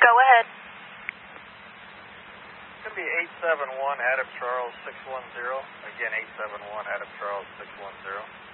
go ahead. It's going to be 871 Adam Charles 610. Again, 871 Adam Charles 610.